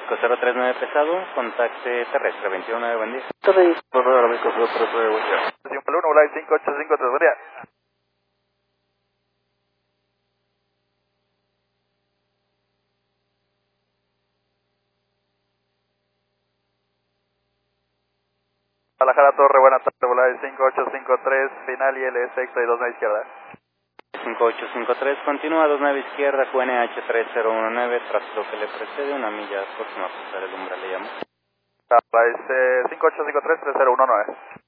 039 pesado, contacte terrestre, 21.9, buen día. Torre, México 039, buen día. 51, Volay 5853, buen día. Guadalajara Torre, buenas tardes, Volay 5853, final IL 662 izquierda. 5853, continúa 29 izquierda, QNH 3019, tras lo que le precede, una milla próxima a cruzar el umbral, le llamo. 5853 3019.